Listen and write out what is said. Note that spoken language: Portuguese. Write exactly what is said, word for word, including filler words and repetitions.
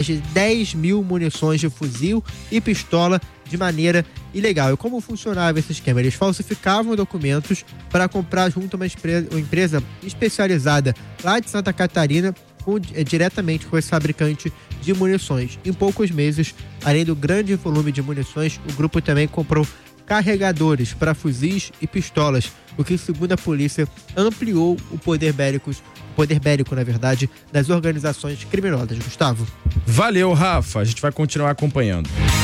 de dez mil munições de fuzil e pistola de maneira ilegal. E como funcionava esse esquema? Eles falsificavam documentos para comprar junto a uma empresa especializada lá de Santa Catarina, com, é, diretamente com esse fabricante de munições. Em poucos meses, além do grande volume de munições, o grupo também comprou carregadores para fuzis e pistolas, o que, segundo a polícia, ampliou o poder bélico, o poder bélico, na verdade, das organizações criminosas. Gustavo. Valeu, Rafa. A gente vai continuar acompanhando.